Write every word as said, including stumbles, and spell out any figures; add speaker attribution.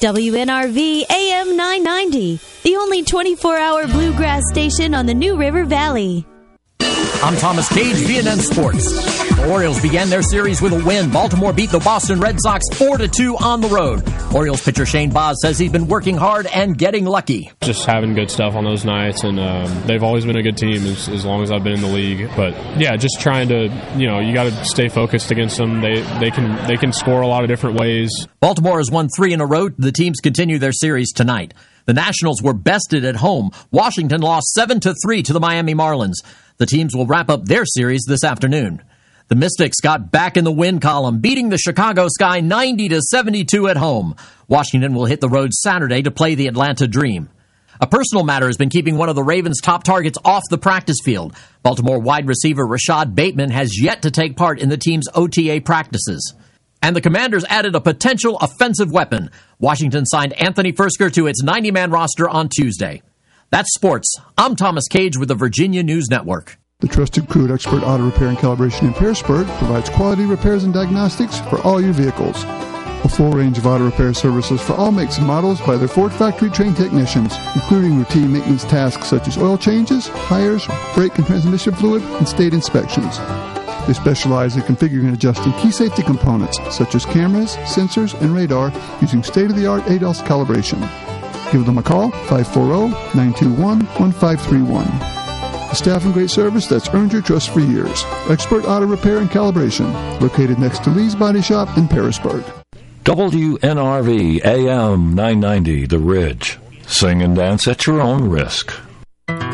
Speaker 1: W N R V A M nine ninety, the only twenty-four hour bluegrass station on the New River Valley.
Speaker 2: I'm Thomas Cage, V N N Sports. The Orioles began their series with a win. Baltimore beat the Boston Red Sox four to two on the road. Orioles pitcher Shane Baz says he's been working hard and getting lucky.
Speaker 3: Just having good stuff on those nights, and um, they've always been a good team as, as long as I've been in the league. But yeah, just trying to, you know, you got to stay focused against them. They they can they can score a lot of different ways.
Speaker 2: Baltimore has won three in a row. The teams continue their series tonight. The Nationals were bested at home. Washington lost seven to three to the Miami Marlins. The teams will wrap up their series this afternoon. The Mystics got back in the win column, beating the Chicago Sky ninety to seventy-two at home. Washington will hit the road Saturday to play the Atlanta Dream. A personal matter has been keeping one of the Ravens' top targets off the practice field. Baltimore wide receiver Rashad Bateman has yet to take part in the team's O T A practices. And the Commanders added a potential offensive weapon. Washington signed Anthony Fursker to its ninety-man roster on Tuesday. That's sports. I'm Thomas Cage with the Virginia News Network.
Speaker 4: The trusted crew at Expert Auto Repair and Calibration in Pearisburg provides quality repairs and diagnostics for all your vehicles. A full range of auto repair services for all makes and models by their Ford factory-trained technicians, including routine maintenance tasks such as oil changes, tires, brake and transmission fluid, and state inspections. They specialize in configuring and adjusting key safety components such as cameras, sensors, and radar using state-of-the-art A D O S calibration. Give them a call, five four zero, nine two one, one five three one. A staff and great service that's earned your trust for years. Expert Auto Repair and Calibration, located next to Lee's Body Shop in Pearisburg.
Speaker 5: W N R V A M nine ninety, The Ridge. Sing and dance at your own risk.